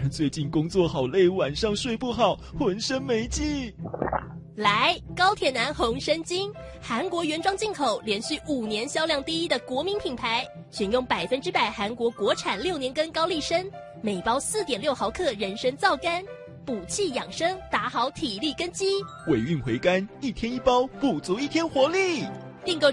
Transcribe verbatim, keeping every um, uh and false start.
最近工作好累，晚上睡不好，浑身没劲。 来，高铁男红参精，韩国原装进口，连续五年销量第一的国民品牌，选用百分之百韩国国产六年根高丽参，每包四点六毫克人参皂苷，补气养生，打好体力根基。 尾韵回甘，一天一包，补足一天活力。 订购